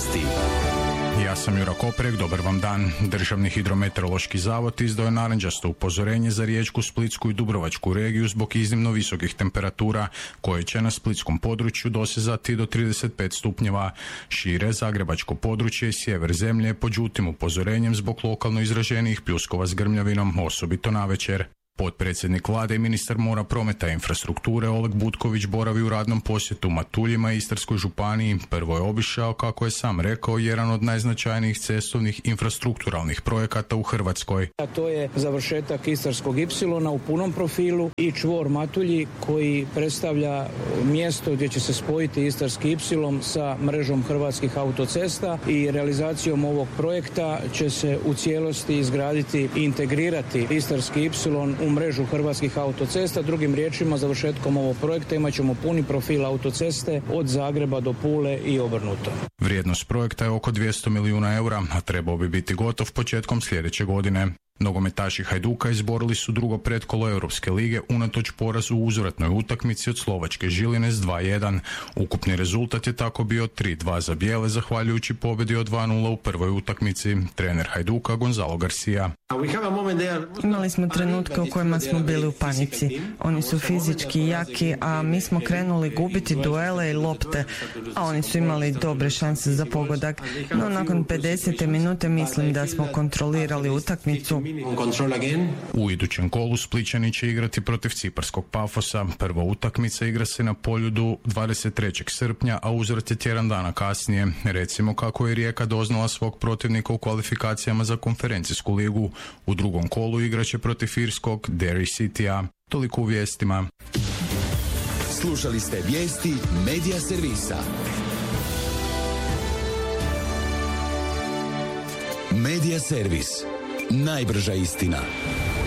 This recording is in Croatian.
vijesti. Ja sam Jura Koprek, dobar vam dan. Državni hidrometeorološki zavod izdao je narančasto upozorenje za Riječku, Splitsku i Dubrovačku regiju zbog iznimno visokih temperatura koje će na splitskom području dosezati do 35 stupnjeva. Šire zagrebačko područje i sjever zemlje pod žutim upozorenjem zbog lokalno izraženijih pljuskova s grmljavinom, osobito navečer. Potpredsjednik vlade i ministar mora, prometa i infrastrukture Oleg Butković boravi u radnom posjetu Matuljima i Istarskoj županiji. Prvo je obišao, kako je sam rekao, jedan od najznačajnijih cestovnih infrastrukturalnih projekata u Hrvatskoj. A to je završetak Istarskog ipsilona u punom profilu i čvor Matulji koji predstavlja mjesto gdje će se spojiti Istarski ipsilon sa mrežom hrvatskih autocesta i realizacijom ovog projekta će se u cijelosti izgraditi i integrirati Istarski ipsilon u mrežu hrvatskih autocesta. Drugim riječima, završetkom ovog projekta imat ćemo puni profil autoceste od Zagreba do Pule i obrnuto. Vrijednost projekta je oko 200 milijuna eura, a trebao bi biti gotov početkom sljedeće godine. Nogometaši Hajduka izborili su drugo pretkolo Europske lige unatoč porazu u uzvratnoj utakmici od slovačke Žiline s 2:1. Ukupni rezultat je tako bio 3:2 za bijele, zahvaljujući pobjedi od 2:0 u prvoj utakmici. Trener Hajduka Gonzalo Garcia. Imali smo trenutke u kojima smo bili u panici. Oni su fizički jaki, a mi smo krenuli gubiti duele i lopte, a oni su imali dobre šanse za pogodak. No nakon 50. minute mislim da smo kontrolirali utakmicu. U idućem kolu Splićani će igrati protiv ciparskog Pafosa. Prva utakmica igra se na Poljudu 23. srpnja, a uzvrat je tjedan dana kasnije. Recimo kako je Rijeka doznala svog protivnika u kvalifikacijama za konferencijsku ligu. U drugom kolu igraće protiv irskog Derry Citya. Toliko u vijestima. Slušali ste vijesti Medija servisa. Medija servis. Najbrža istina.